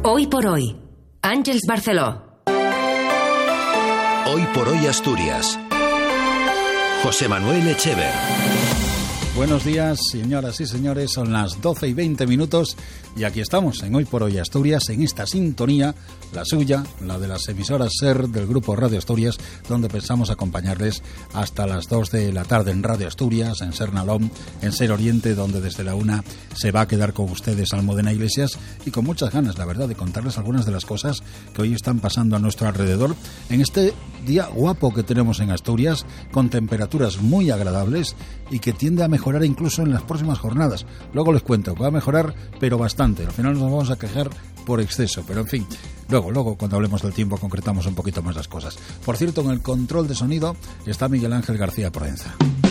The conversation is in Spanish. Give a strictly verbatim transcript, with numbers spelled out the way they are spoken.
Hoy por hoy, Àngels Barceló. Hoy por hoy Asturias. José Manuel Echever. Buenos días, señoras y señores, son las doce y veinte minutos y aquí estamos en Hoy por Hoy Asturias, en esta sintonía, la suya, la de las emisoras SER del Grupo Radio Asturias, donde pensamos acompañarles hasta las dos de la tarde en Radio Asturias, en SER Nalón, en SER Oriente, donde desde la una se va a quedar con ustedes Almudena Iglesias y con muchas ganas, la verdad, de contarles algunas de las cosas que hoy están pasando a nuestro alrededor en este día guapo que tenemos en Asturias, con temperaturas muy agradables y que tiende a mejorar incluso en las próximas jornadas. Luego les cuento, va a mejorar, pero bastante. Al final nos vamos a quejar por exceso, pero en fin, luego, luego cuando hablemos del tiempo concretamos un poquito más las cosas. Por cierto, en el control de sonido está Miguel Ángel García Proenza.